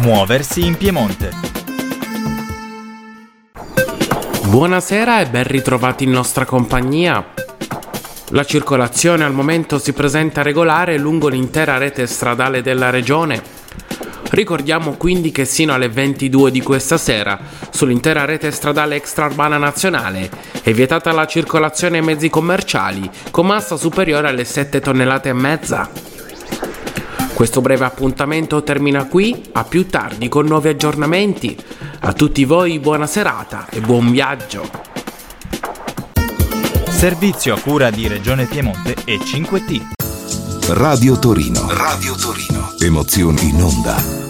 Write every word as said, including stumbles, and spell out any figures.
Muoversi in Piemonte. Buonasera e ben ritrovati in nostra compagnia. La circolazione al momento si presenta regolare lungo l'intera rete stradale della regione. Ricordiamo quindi che sino alle ventidue di questa sera, sull'intera rete stradale extraurbana nazionale, è vietata la circolazione ai mezzi commerciali con massa superiore alle sette tonnellate e mezza. Questo breve appuntamento termina qui, a più tardi con nuovi aggiornamenti. A tutti voi buona serata e buon viaggio. Servizio a cura di Regione Piemonte e cinque T. Radio Torino. Radio Torino. Emozioni in onda.